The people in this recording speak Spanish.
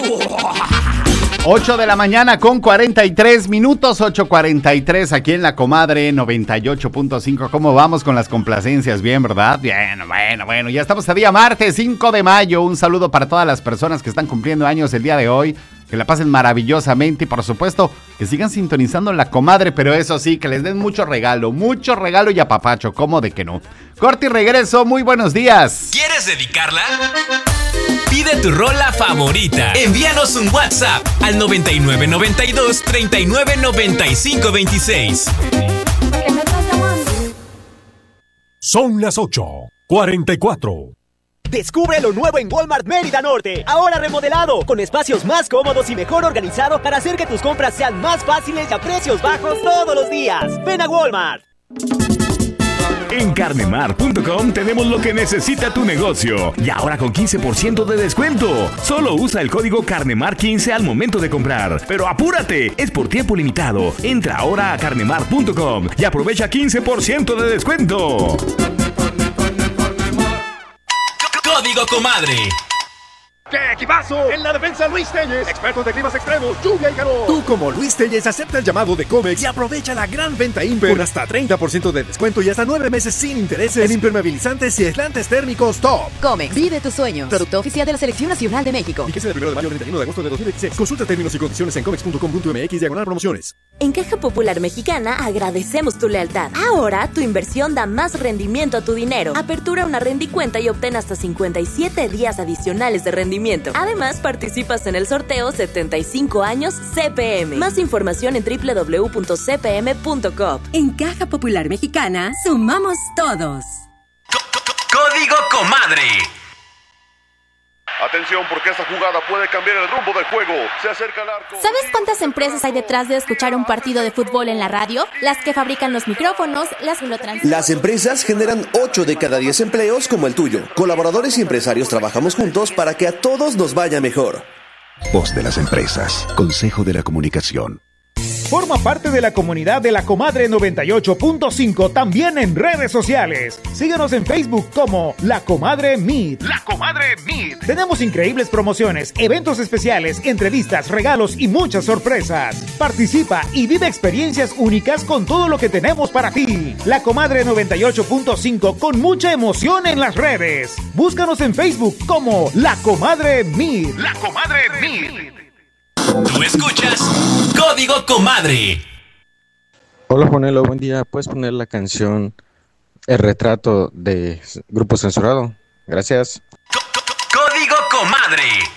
8 de la mañana con 43 minutos, 8:43 aquí en La Comadre 98.5. ¿Cómo vamos con las complacencias? Bien, ¿verdad? Bien, bueno, ya estamos a día martes 5 de mayo. Un saludo para todas las personas que están cumpliendo años el día de hoy. Que la pasen maravillosamente y por supuesto que sigan sintonizando La Comadre, pero eso sí, que les den mucho regalo y apapacho, ¿cómo de que no? Corte y regreso, muy buenos días. ¿Quieres dedicarla? Pide tu rola favorita. Envíanos un WhatsApp al 9992 399526. Son las 8:44. Descubre lo nuevo en Walmart Mérida Norte, ahora remodelado, con espacios más cómodos y mejor organizados para hacer que tus compras sean más fáciles y a precios bajos todos los días. ¡Ven a Walmart! En carnemar.com tenemos lo que necesita tu negocio. Y ahora con 15% de descuento. Solo usa el código CARNEMAR15 al momento de comprar. Pero apúrate, es por tiempo limitado. Entra ahora a carnemar.com y aprovecha 15% de descuento. Código Comadre. ¡Qué equipazo! En la defensa, Luis Telles, expertos de climas extremos, lluvia y calor. Tú, como Luis Telles, acepta el llamado de Comex y aprovecha la gran venta Imper con hasta 30% de descuento y hasta 9 meses sin intereses en impermeabilizantes y aislantes térmicos top. Comex, vive tus sueños. Producto oficial de la Selección Nacional de México. Fíjese del 1 de mayo al 31 de agosto de 2016. Consulta términos y condiciones en comex.com.mx/promociones. En Caja Popular Mexicana agradecemos tu lealtad. Ahora tu inversión da más rendimiento a tu dinero. Apertura una rendicuenta y obtén hasta 57 días adicionales de rendimiento. Además, participas en el sorteo 75 años CPM. Más información en www.cpm.com. En Caja Popular Mexicana, sumamos todos. Código Comadre. Atención, porque esta jugada puede cambiar el rumbo del juego. Se acerca al arco. ¿Sabes cuántas empresas hay detrás de escuchar un partido de fútbol en la radio? Las que fabrican los micrófonos, las que lo transmiten. Las empresas generan 8 de cada 10 empleos como el tuyo. Colaboradores y empresarios trabajamos juntos para que a todos nos vaya mejor. Voz de las empresas. Consejo de la Comunicación. Forma parte de la comunidad de La Comadre 98.5 también en redes sociales. Síguenos en Facebook como La Comadre Meet. La Comadre Meet. Tenemos increíbles promociones, eventos especiales, entrevistas, regalos y muchas sorpresas. Participa y vive experiencias únicas con todo lo que tenemos para ti. La Comadre 98.5 con mucha emoción en las redes. Búscanos en Facebook como La Comadre Meet. La Comadre Meet. Tú escuchas Código Comadre. Hola Juanelo, buen día. ¿Puedes poner la canción El Retrato de Grupo Censurado? Gracias. Código Comadre.